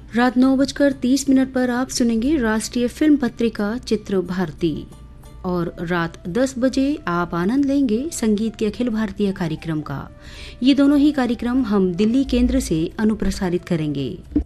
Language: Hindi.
रात 9:30 पर आप सुनेंगे राष्ट्रीय फिल्म पत्रिका चित्र भारती और रात 10 बजे आप आनंद लेंगे संगीत के अखिल भारतीय कार्यक्रम का। ये दोनों ही कार्यक्रम हम दिल्ली केंद्र से अनुप्रसारित करेंगे।